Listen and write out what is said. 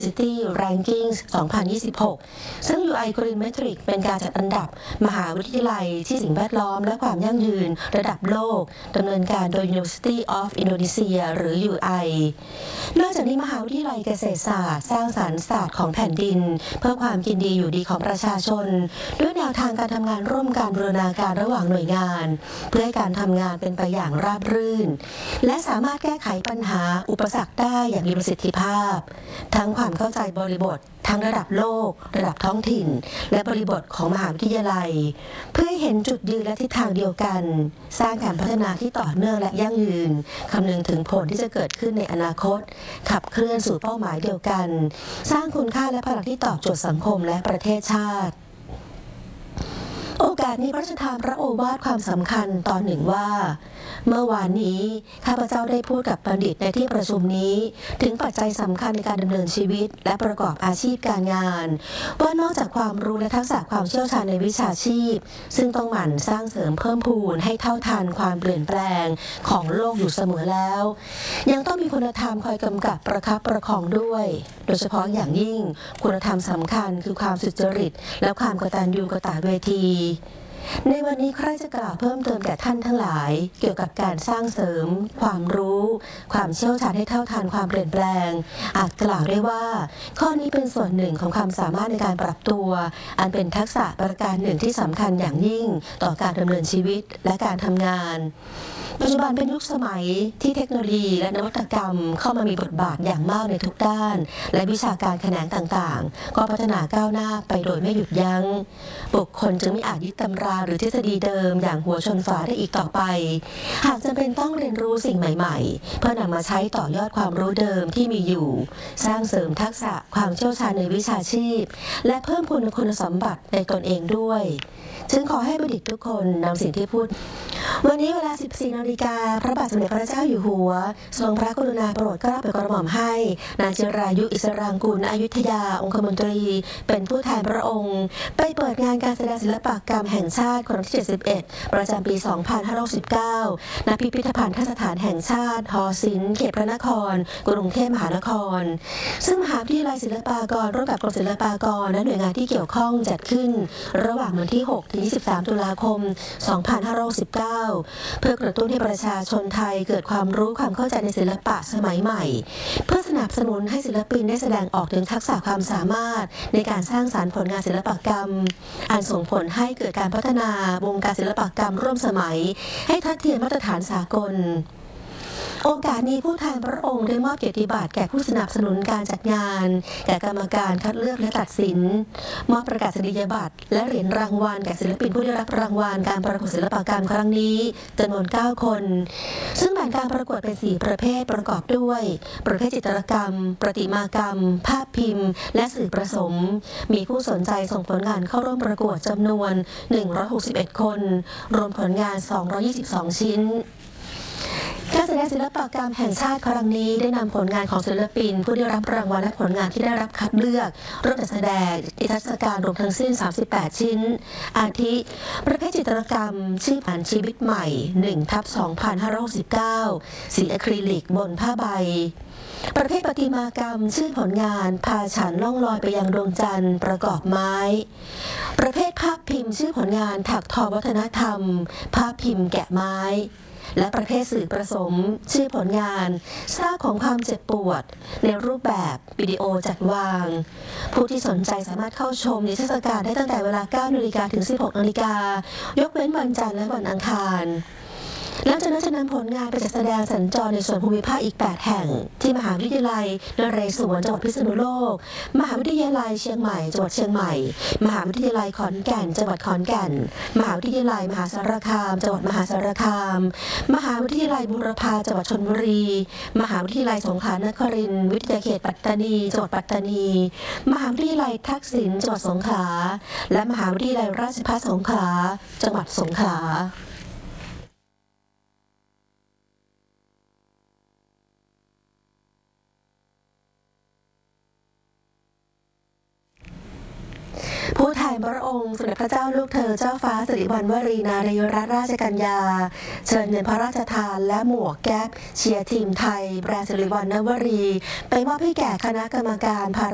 City Rankings 2026 ซึ่ง UI Green Metric เป็นการจัดอันดับมหาวิทยาลัยที่สิ่งแวดล้อมและความยั่งยืนระดับโลกดำเนินการโดย University of Indonesia หรือ UI นอกจากนี้มหาวิทยาลัยเกษตรศาสตร์สร้างสรรค์ศาสตร์ของแผ่นดินเพื่อความกินดีอยู่ดีของประชาชนด้วยแนวทางการทำงานร่วมกันบูรณาการระหว่างหน่วยงานเพื่อให้การทำงานเป็นไปอย่างราบรื่นและสามารถแก้ไขปัญหาอุปสรรคได้อย่างมีประสิทธิภาพทั้งความเข้าใจบริบททั้งระดับโลกระดับท้องถิ่นและบริบทของมหาวิทยาลัยเพื่อให้เห็นจุดยืนและทิศทางเดียวกันสร้างการพัฒนาที่ต่อเนื่องและยั่งยืนคำนึงถึงผลที่จะเกิดขึ้นในอนาคตขับเคลื่อนสู่เป้าหมายเดียวกันสร้างคุณค่าและพลังที่ตอบโจทย์สังคมและประเทศชาติโอกาสนี้พระราชทานพระโอวาทความสำคัญตอนหนึ่งว่าเมื่อวานนี้ข้าพเจ้าได้พูดกับบัณฑิตในที่ประชุมนี้ถึงปัจจัยสำคัญในการดำเนินชีวิตและประกอบอาชีพการงานว่านอกจากความรู้และทักษะความเชี่ยวชาญในวิชาชีพซึ่งต้องหมั่นสร้างเสริมเพิ่มพูนให้เท่าทันความเปลี่ยนแปลงของโลกอยู่เสมอแล้วยังต้องมีคุณธรรมคอยกำกับประคับประคองด้วยโดยเฉพาะอย่างยิ่งคุณธรรมสำคัญคือความสุจริตและความกตัญญูกตเวทีในวันนี้ใครจะกล่าวเพิ่มเติมแก่ท่านทั้งหลายเกี่ยวกับการสร้างเสริมความรู้ความเชี่ยวชาญให้เท่าทันความเปลี่ยนแปลงอาจกล่าวได้ว่าข้อนี้เป็นส่วนหนึ่งของความสามารถในการปรับตัวอันเป็นทักษะประการหนึ่งที่สำคัญอย่างยิ่งต่อการดำเนินชีวิตและการทำงานปัจจุบันเป็นยุคสมัยที่เทคโนโลยีและนวัตกรรมเข้ามามีบทบาทอย่างมากในทุกด้านและวิชาการแขนงต่างๆก็พัฒนาก้าวหน้าไปโดยไม่หยุดยั้งบุคคลจึงไม่อาจยึดตำราหรือทฤษฎีเดิมอย่างหัวชนฝาได้อีกต่อไปหากจำเป็นต้องเรียนรู้สิ่งใหม่ๆเพื่อนำมาใช้ต่อยอดความรู้เดิมที่มีอยู่สร้างเสริมทักษะความเชี่ยวชาญในวิชาชีพและเพิ่มคุณสมบัติในตนเองด้วยจึงขอให้บัณฑิตทุกคนนำสิ่งที่พูดวันนี้เวลา 14 นาฬิกาพระบาทสมเด็จพระเจ้าอยู่หัวทรงพระกรุณาโปรดเกล้าโปรดกระหม่อมให้นายจิรายุอิสรางกูลอยุธยาองคมนตรีเป็นผู้แทนพระองค์ไปเปิดงานการแสดงศิลปกรรมแห่งชาติครั้งที่ 71 ประจำปี 2569 ณ พิพิธภัณฑ์สถานแห่งชาติหอศิลป์เขตพระนครกรุงเทพมหานครซึ่งมหาวิทยาลัยศิลปากรร่วมกับกรมศิลปากรและหน่วยงานที่เกี่ยวข้องจัดขึ้นระหว่างวันที่ 6 ถึง 23 ตุลาคม 2569 เพื่อกระตุ้นให้ประชาชนไทยเกิดความรู้ความเข้าใจในศิลปะสมัยใหม่เพื่อสนับสนุนให้ศิลปินได้แสดงออกถึงทักษะความสามารถในการสร้างสรรค์ผลงานศิลปกรรมอันส่งผลให้เกิดการพัฒนาวงการศิลปกรรมร่วมสมัยให้ทัดเทียมมาตรฐานสากลโอกาสนี้ผู้แทนพระองค์ได้มอบเกียรติบัตรแก่ผู้สนับสนุนการจัดงานแก่กรรมการคัดเลือกและตัดสินมอบประกาศนียบัตรและเหรียญรางวัลแก่ศิลปินผู้ได้รับรางวัลการประกวดศิลปกรรมครั้งนี้จำนวน 9 คนซึ่งแบ่งการประกวดเป็น 4 ประเภทประกอบด้วยประเภทจิตรกรรมประติมากรรมภาพพิมพ์และสื่อผสมมีผู้สนใจส่งผลงานเข้าร่วมประกวดจำนวน161 คนรวมผลงาน222 ชิ้นการแสดงศิลปกรรมแห่งชาติครั้งนี้ได้นำผลงานของศิลปินผู้ได้รับรางวัลและผลงานที่ได้รับคัดเลือกร่วมจัดแสดงนิทรรศการรวมทั้งสิ้น38 ชิ้นอาทิประเภทจิตรกรรมชื่อผ่านชีวิตใหม่ 1/2569 สีอะคริลิกบนผ้าใบประเภทประติมากรรมชื่อผลงานพาฉันล่องลอยไปยังดวงจันทร์ประกอบไม้ประเภทภาพพิมพ์ชื่อผลงานถักทอวัฒนธรรมภาพพิมพ์แกะไม้และประเภทสื่อผสมชื่อผลงานซากของความเจ็บปวดในรูปแบบวิดีโอจัดวางผู้ที่สนใจสามารถเข้าชมนิทรรศการได้ตั้งแต่เวลา 9 นาฬิกาถึง 16 นาฬิกายกเว้นวันจันทร์และวันอังคารแล้วจากนั้นจะนำผลงานไปจัดแสดงสัญจรในส่วนภูมิภาคอีก 8 แห่งที่มหาวิทยาลัยนเรศวรจังหวัดพิษณุโลกมหาวิทยาลัยเชียงใหม่จังหวัดเชียงใหม่มหาวิทยาลัยขอนแก่นจังหวัดขอนแก่นมหาวิทยาลัยมหาสารคามจังหวัดมหาสารคามมหาวิทยาลัยบูรพาจังหวัดชลบุรีมหาวิทยาลัยสงขลานครินทร์วิทยาเขตปัตตานีจังหวัดปัตตานีมหาวิทยาลัยทักษิณจังหวัดสงขลาและมหาวิทยาลัยราชภัฏสงขลาจังหวัดสงขลาผู้แทนพระองค์สมเด็จพระเจ้าลูกเธอเจ้าฟ้าสิริวัณวรีนารีรัตนราชกัญญาเชิญเงินพระราชทานและหมวกแก๊ปเชียร์ทีมไทยแบรนด์สิริวัณณวรีไปมอบให้แก่คณะกรรมการ